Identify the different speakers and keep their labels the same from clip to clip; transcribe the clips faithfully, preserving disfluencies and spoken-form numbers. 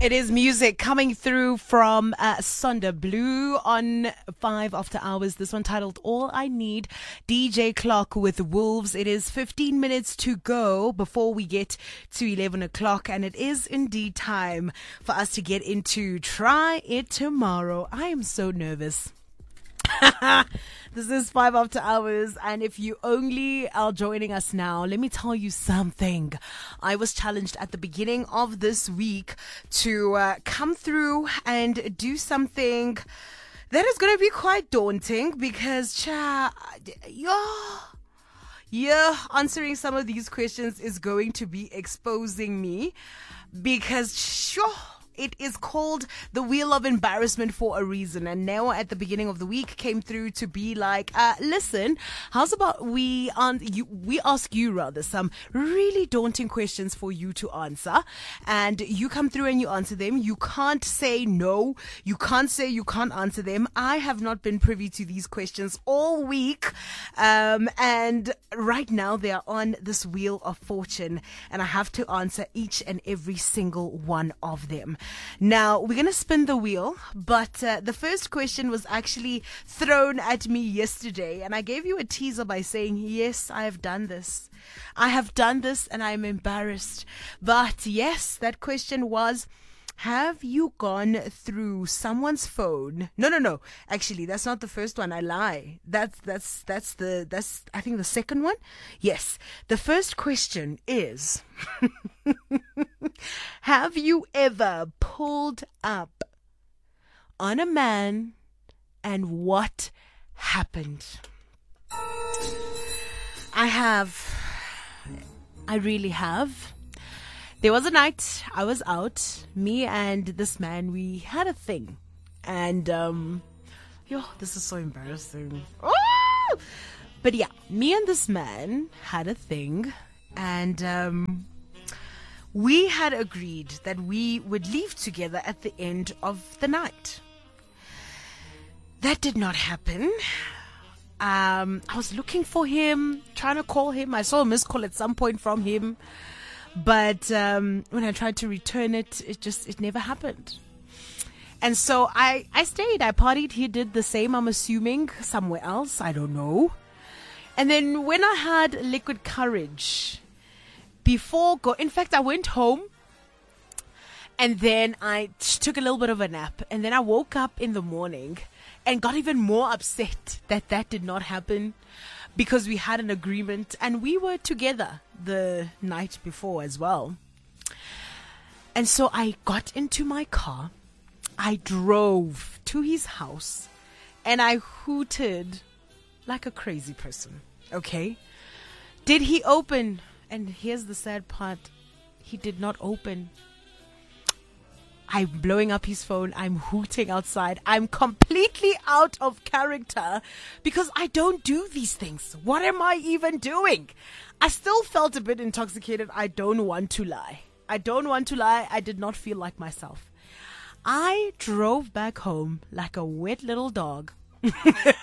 Speaker 1: It is music coming through from uh, Sonda Blue on five After Hours. This one titled All I Need. D J Clock with Wolves. It is fifteen minutes to go before we get to eleven o'clock. And it is indeed time for us to get into Try It Tomorrow. I am so nervous. This is five After Hours, and if you only are joining us now, let me tell you something. I was challenged at the beginning of this week to uh, come through and do something that is going to be quite daunting because, cha, yeah, yeah, answering some of these questions is going to be exposing me because, sure. It is called the Wheel of Embarrassment for a reason. And now at the beginning of the week came through to be like, uh, listen, how's about we um, you, we ask you rather some really daunting questions for you to answer. And you come through and you answer them. You can't say no. You can't say you can't answer them. I have not been privy to these questions all week. Um, and right now they are on this Wheel of Fortune. And I have to answer each and every single one of them. Now, we're going to spin the wheel, but uh, the first question was actually thrown at me yesterday, and I gave you a teaser by saying, yes, I have done this. I have done this, and I'm embarrassed. But yes, that question was, have you gone through someone's phone? No, no, no. Actually, that's not the first one. I lie. That's, that's, that's the, that's, I think the second one. Yes. The first question is, have you ever pulled up on a man and what happened? I have. I really have. There was a night I was out, me and this man, we had a thing. And, um, yo, this is so embarrassing. Oh! But yeah, me and this man had a thing. And, um, we had agreed that we would leave together at the end of the night. That did not happen. Um, I was looking for him, trying to call him. I saw a missed call at some point from him. But um, when I tried to return it, it just, it never happened. And so I, I stayed. I partied. He did the same, I'm assuming, somewhere else. I don't know. And then when I had liquid courage, before go, in fact, I went home. And then I took a little bit of a nap. And then I woke up in the morning and got even more upset that that did not happen. Because we had an agreement and we were together the night before as well. And so I got into my car. I drove to his house and I hooted like a crazy person. Okay. Did he open? And here's the sad part. He did not open. I'm blowing up his phone. I'm hooting outside. I'm completely out of character because I don't do these things. What am I even doing? I still felt a bit intoxicated. I don't want to lie. I don't want to lie. I did not feel like myself. I drove back home like a wet little dog because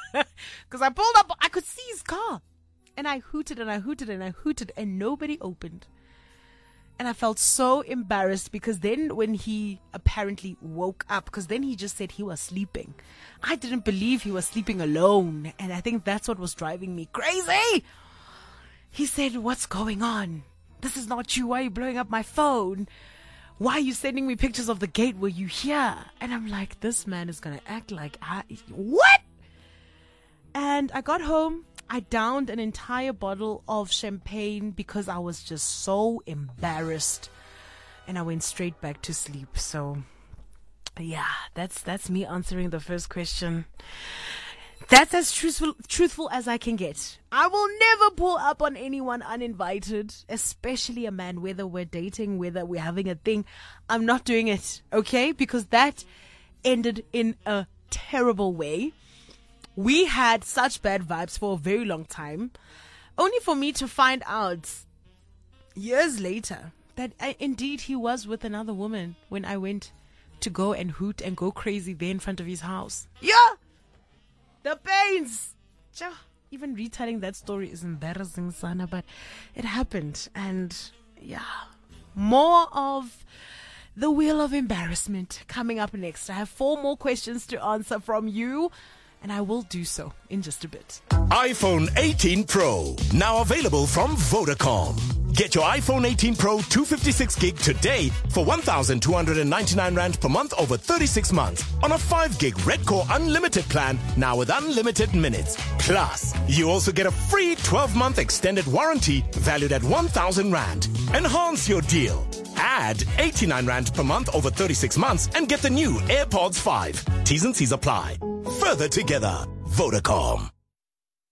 Speaker 1: I pulled up. I could see his car and I hooted and I hooted and I hooted and nobody opened. And I felt so embarrassed because then when he apparently woke up, because then he just said he was sleeping. I didn't believe he was sleeping alone. And I think that's what was driving me crazy. He said, what's going on? This is not you. Why are you blowing up my phone? Why are you sending me pictures of the gate? Were you here? And I'm like, this man is going to act like, I, what? And I got home. I downed an entire bottle of champagne because I was just so embarrassed. And I went straight back to sleep. So, yeah, that's that's me answering the first question. That's as truthful, truthful as I can get. I will never pull up on anyone uninvited, especially a man, whether we're dating, whether we're having a thing. I'm not doing it, okay? Because that ended in a terrible way. We had such bad vibes for a very long time, only for me to find out years later that I, indeed he was with another woman when I went to go and hoot and go crazy there in front of his house. Yeah, the pains. Even retelling that story is embarrassing, Sana, but it happened. And yeah, more of The Wheel of Embarrassment coming up next. I have four more questions to answer from you, and I will do so in just a bit.
Speaker 2: iPhone eighteen Pro, now available from Vodacom. Get your iPhone eighteen Pro two fifty-six gig today for one thousand two hundred ninety-nine rand per month over thirty-six months on a five gig Red Core Unlimited plan, now with unlimited minutes. Plus, you also get a free twelve month extended warranty valued at one thousand rand. Enhance your deal. Add eighty-nine rand per month over thirty-six months and get the new AirPods five. T's and C's apply. Further together, Vodacom.